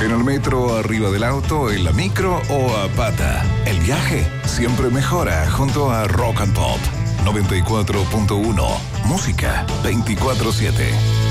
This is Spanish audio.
En el metro, arriba del auto, en la micro o a pata. El viaje siempre mejora junto a Rock and Pop 94.1. Música 24/7.